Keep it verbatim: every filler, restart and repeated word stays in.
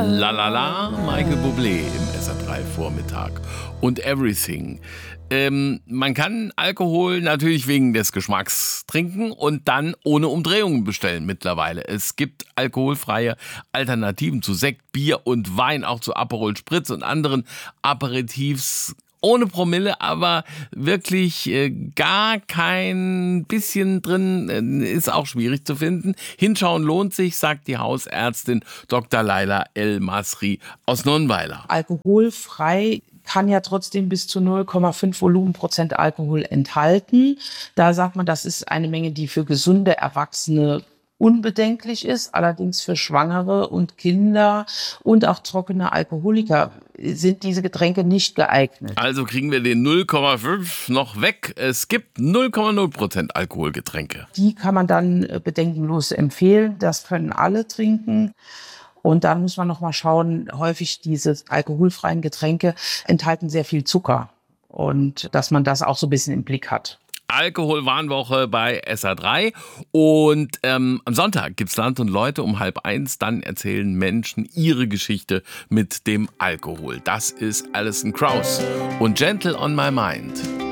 La la la, Michael Bublé im S R drei Vormittag und Everything. Ähm, man kann Alkohol natürlich wegen des Geschmacks trinken und dann ohne Umdrehungen bestellen mittlerweile. Es gibt alkoholfreie Alternativen zu Sekt, Bier und Wein, auch zu Aperol Spritz und anderen Aperitifs. Ohne Promille, aber wirklich äh, gar kein bisschen drin, äh, ist auch schwierig zu finden. Hinschauen lohnt sich, sagt die Hausärztin Doktor Laila El-Masri aus Nonnweiler. Alkoholfrei kann ja trotzdem bis zu null Komma fünf Volumenprozent Alkohol enthalten. Da sagt man, das ist eine Menge, die für gesunde Erwachsene unbedenklich ist. Allerdings für Schwangere und Kinder und auch trockene Alkoholiker sind diese Getränke nicht geeignet. Also kriegen wir den null Komma fünf noch weg. Es gibt null Komma null Prozent Alkoholgetränke. Die kann man dann bedenkenlos empfehlen. Das können alle trinken. Und dann muss man noch mal schauen, häufig diese alkoholfreien Getränke enthalten sehr viel Zucker. Und dass man das auch so ein bisschen im Blick hat. Alkoholwarnwoche bei S R drei und ähm, am Sonntag gibt's Land und Leute um halb eins, dann erzählen Menschen ihre Geschichte mit dem Alkohol. Das ist Alison Krauss und Gentle on My Mind.